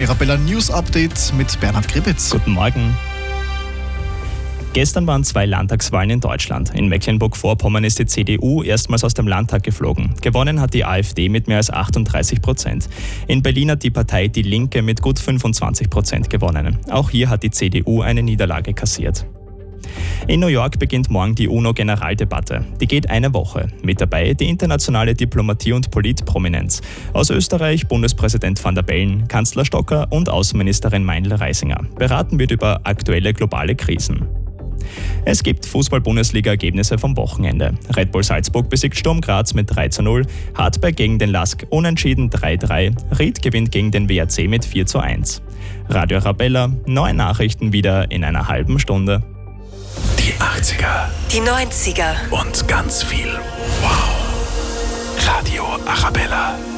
Arabella News Update mit Bernhard Gribitz. Guten Morgen. Gestern waren 2 Landtagswahlen in Deutschland. In Mecklenburg-Vorpommern ist die CDU erstmals aus dem Landtag geflogen. Gewonnen hat die AfD mit mehr als 38%. In Berlin hat die Partei Die Linke mit gut 25% gewonnen. Auch hier hat die CDU eine Niederlage kassiert. In New York beginnt morgen die UNO-Generaldebatte. Die geht eine Woche. Mit dabei die internationale Diplomatie und Politprominenz. Aus Österreich Bundespräsident Van der Bellen, Kanzler Stocker und Außenministerin Meindl-Reisinger. Beraten wird über aktuelle globale Krisen. Es gibt Fußball-Bundesliga-Ergebnisse vom Wochenende. Red Bull Salzburg besiegt Sturm Graz mit 3:0, Hartberg gegen den LASK unentschieden 3:3, Ried gewinnt gegen den WAC mit 4:1. Radio Arabella, neue Nachrichten wieder in einer halben Stunde. Die 80er. Die 90er. Und ganz viel Wow. Radio Arabella.